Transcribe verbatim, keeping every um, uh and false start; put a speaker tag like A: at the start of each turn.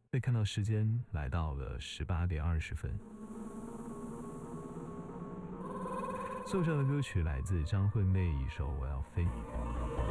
A: 被看到时间来到了十八点二十分。送上的歌曲来自张惠妹一首《我要飞》。